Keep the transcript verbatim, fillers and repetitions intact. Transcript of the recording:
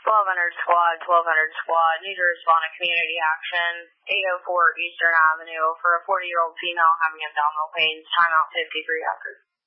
twelve hundred squad, twelve hundred squad, need to respond to community action, eight oh four Eastern Avenue for a forty-year-old female having abdominal pains, timeout fifty-three after.